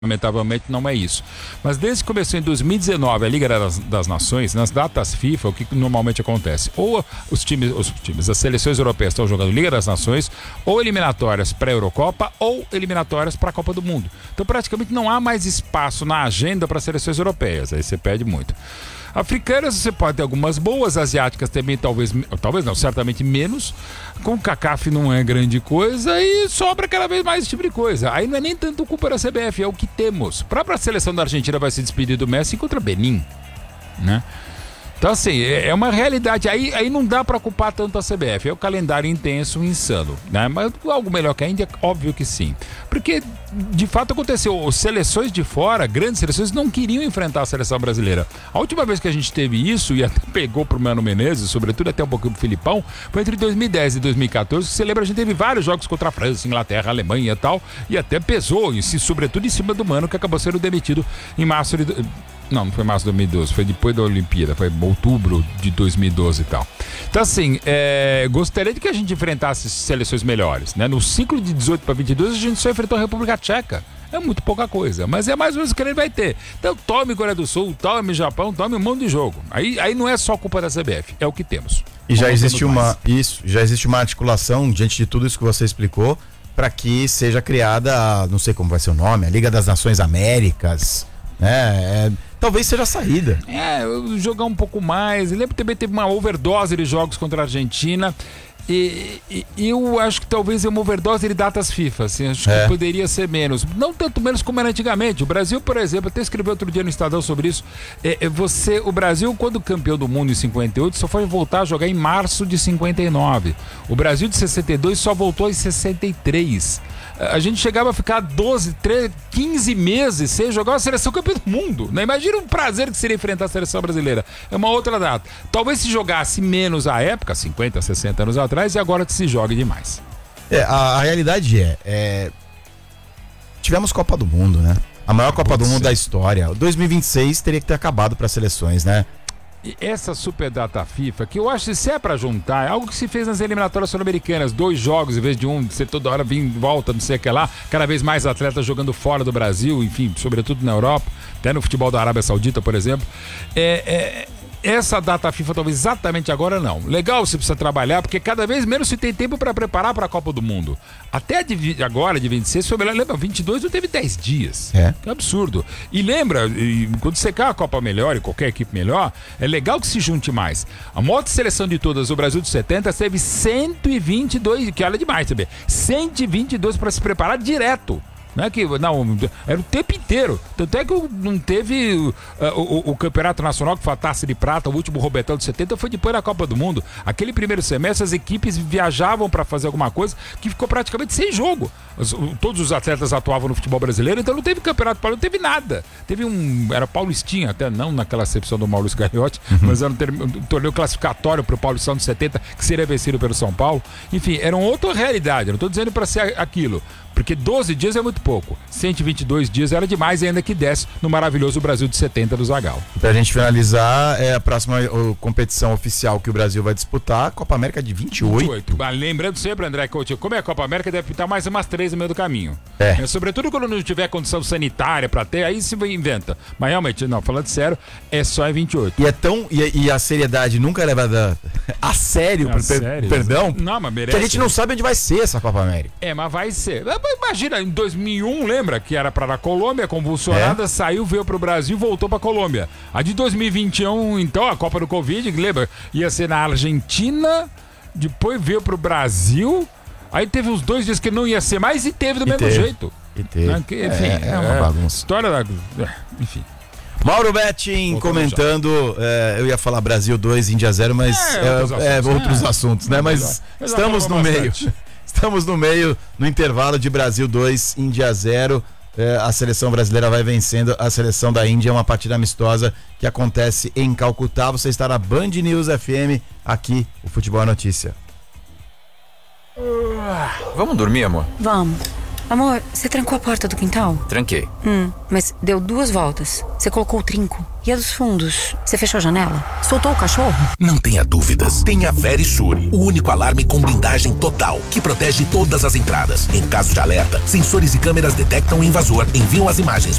Lamentavelmente não é isso. Mas desde que começou em 2019 a Liga das Nações, nas datas FIFA, o que normalmente acontece? Ou os times, as seleções europeias estão jogando Liga das Nações, ou eliminatórias para a Eurocopa, ou eliminatórias para a Copa do Mundo. Então praticamente não há mais espaço na agenda para as seleções europeias, aí você perde muito. Africanas você pode ter algumas boas, asiáticas também talvez não, certamente menos. Com o CACAF não é grande coisa e sobra cada vez mais esse tipo de coisa. Aí não é nem tanto culpa da CBF, é o que temos. A própria seleção da Argentina vai se despedir do Messi contra Benin, né? Então assim, é uma realidade, aí não dá para culpar tanto a CBF, é o calendário intenso, insano, né? Mas algo melhor que a Índia, óbvio que sim. Porque, de fato, aconteceu, seleções de fora, grandes seleções, não queriam enfrentar a seleção brasileira. A última vez que a gente teve isso, e até pegou pro Mano Menezes, sobretudo até um pouquinho pro Filipão, foi entre 2010 e 2014, que você lembra, a gente teve vários jogos contra a França, Inglaterra, Alemanha e tal, e até pesou, sobretudo em cima do Mano, que acabou sendo demitido em março de... Não foi março de 2012, foi depois da Olimpíada, foi outubro de 2012 e tal. Então assim, gostaria de que a gente enfrentasse seleções melhores, né? No ciclo de 18 para 22 a gente só enfrentou a República Tcheca. É muito pouca coisa, mas é mais ou menos o que ele vai ter. Então tome Coreia do Sul, tome Japão, tome um monte de jogo. Aí não é só culpa da CBF, é o que temos. E já existe uma articulação, diante de tudo isso que você explicou, para que seja criada, não sei como vai ser o nome, a Liga das Nações Américas, né? Talvez seja a saída. Jogar um pouco mais. Eu lembro que também teve uma overdose de jogos contra a Argentina. E eu acho que talvez é uma overdose de datas FIFA. Assim, acho que poderia ser menos. Não tanto menos como era antigamente. O Brasil, por exemplo, até escrevi outro dia no Estadão sobre isso. O Brasil, quando campeão do mundo em 58, só foi voltar a jogar em março de 59. O Brasil de 62 só voltou em 63. A gente chegava a ficar 12, 13, 15 meses sem jogar uma seleção campeã do mundo, né? Imagina o prazer que seria enfrentar a seleção brasileira. É uma outra data. Talvez se jogasse menos à época, 50, 60 anos atrás, e agora que se jogue demais. A realidade tivemos Copa do Mundo, né? A maior Copa do Mundo da história. 2026 teria que ter acabado para as seleções, né? E essa super data FIFA, que eu acho que se é pra juntar, é algo que se fez nas eliminatórias sul-americanas, 2 jogos em vez de um, você toda hora vir volta, não sei o que lá, cada vez mais atletas jogando fora do Brasil, enfim, sobretudo na Europa, até no futebol da Arábia Saudita, por exemplo. Essa data FIFA talvez exatamente agora não. Legal, você precisa trabalhar, porque cada vez menos se tem tempo para preparar para a Copa do Mundo. Até agora, de 26, foi melhor. Lembra, 22 não teve 10 dias. Que absurdo. E lembra, quando você quer a Copa melhor e qualquer equipe melhor, é legal que se junte mais. A maior seleção de todas, o Brasil de 70, teve 122, que olha demais também. 122 para se preparar direto. Não é que, não, era o tempo inteiro. Tanto é que não teve o campeonato nacional, que foi a Taça de Prata, o último Robertão de 70, foi depois da Copa do Mundo. Aquele primeiro semestre, as equipes viajavam para fazer alguma coisa que ficou praticamente sem jogo. Todos os atletas atuavam no futebol brasileiro, então não teve campeonato, não teve nada. Teve era Paulistinha, até não naquela acepção do Maurício Gagliotti, mas era um torneio classificatório para o Paulistão de 70, que seria vencido pelo São Paulo. Enfim, era uma outra realidade. Eu não estou dizendo para ser aquilo, porque 12 dias é muito pouco. 122 dias era demais, ainda que 10 no maravilhoso Brasil de 70 do Zagallo. Pra gente finalizar, a próxima competição oficial que o Brasil vai disputar, a Copa América de 28. Lembrando sempre, André Coutinho, como é a Copa América, deve pintar mais umas 3 no meio do caminho. Sobretudo quando não tiver condição sanitária pra ter, aí se inventa. Mas realmente, não, falando sério, é só em 28. E a seriedade nunca é levada a sério, perdão? Não, mas merece. Que a gente não sabe onde vai ser essa Copa América. Mas vai ser. Imagina, em 2001, lembra que era para a Colômbia, convulsionada, saiu, veio para o Brasil e voltou para a Colômbia. A de 2021, então, a Copa do Covid, lembra? Ia ser na Argentina, depois veio para o Brasil, aí teve uns 2 dias que não ia ser mais e teve do mesmo jeito. Enfim, é uma bagunça. História da... Enfim. Mauro Betting comentando, eu ia falar Brasil 2, Índia 0, mas outros assuntos, né? Mas estamos no meio. Estamos no meio, no intervalo de Brasil 2, Índia 0. A seleção brasileira vai vencendo a seleção da Índia. É uma partida amistosa que acontece em Calcutá. Você está na Band News FM, aqui o Futebol é Notícia. Vamos dormir, amor? Vamos. Amor, você trancou a porta do quintal? Tranquei. Mas deu 2 voltas. Você colocou o trinco. E a dos fundos? Você fechou a janela? Soltou o cachorro? Não tenha dúvidas. Tem a Verisure, o único alarme com blindagem total, que protege todas as entradas. Em caso de alerta, sensores e câmeras detectam o invasor, enviam as imagens